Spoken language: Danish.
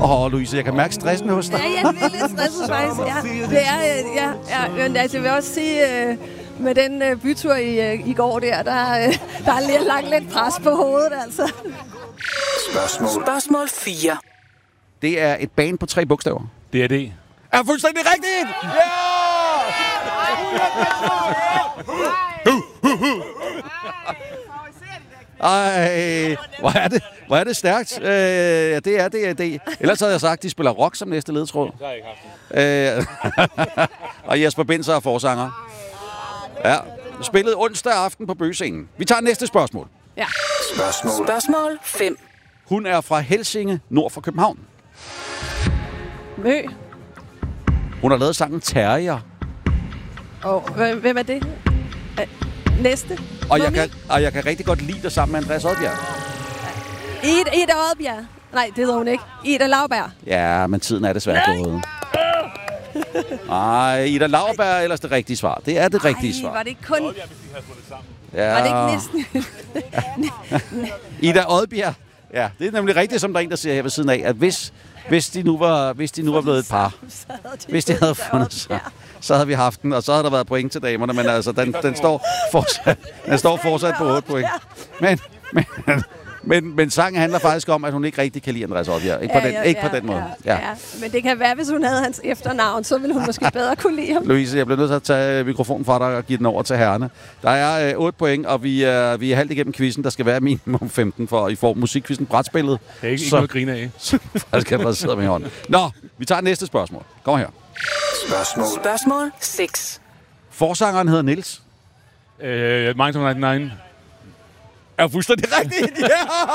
Louise, jeg kan mærke stressen hos dig. Ja, jeg er lidt stresset faktisk. Ja, det er, men altså, jeg vil også sige, med den bytur i går der er lagt lidt pres på hovedet, altså. Spørgsmål 4. Det er et band på 3 bogstaver. Det er det. Er fuldstændig rigtigt! Ja! Ej, hvor er det stærkt. Ja, det er det. Ellers havde jeg sagt, at de spiller rock som næste ledetråd. Det har jeg ikke haft. Og Jesper Binser er forsanger. Ja, spillet onsdag aften på Bøgescenen. Vi tager næste spørgsmål. Ja. Spørgsmål 5. Hun er fra Helsinge, nord for København. Mø. Hun har lavet sangen Terrier. Hvem er det? Næste. Og jeg kan rigtig godt lide det sammen med Andreas Odbjerg. Ida Oddbjerg. Nej, det hedder hun ikke. Ida Lauberg. Ja, men tiden er desværre gået. Nej, Ida Lauberg er ellers det rigtige svar. Det er det rigtige svar. Var det ikke kun... Ja. Var det ikke næsten... Ida Oddbjerg. Ja, det er nemlig rigtigt, som der er en, der siger her ved siden af, at hvis de nu var blevet et par, hvis de havde fundet sig, så havde vi haft den, og så havde der været point til damerne, men altså, den står fortsat på 8 point. Men sangen handler faktisk om, at hun ikke rigtig kan lide Andreas Odbjerg. Ikke på den måde. Ja. Men det kan være, hvis hun havde hans efternavn, så ville hun måske bedre kunne lide ham. Louise, jeg bliver nødt til at tage mikrofonen fra dig og give den over til herrerne. Der er 8 point, og vi er halvt igennem quizzen. Der skal være minimum 15, for I får musikquizzen brætspillet. Det er ikke noget at grine af. Så skal jeg bare sidde med hånden. Nå, vi tager næste spørgsmål. Kom her. Spørgsmål 6. Forsangeren hedder Niels. Mind 99. Er fuldstændig rigtigt, ja!